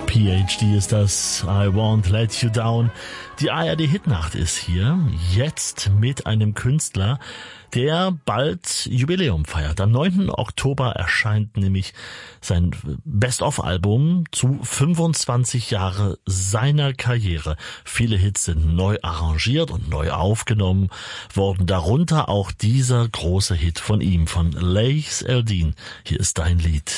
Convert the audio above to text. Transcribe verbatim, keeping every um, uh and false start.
P H D ist das, I Won't Let You Down. Die A R D-Hitnacht ist hier, jetzt mit einem Künstler, der bald Jubiläum feiert. Am neunten Oktober erscheint nämlich sein Best-of-Album zu fünfundzwanzig Jahre seiner Karriere. Viele Hits sind neu arrangiert und neu aufgenommen worden, darunter auch dieser große Hit von ihm, von Leigh Eldin. Hier ist dein Lied.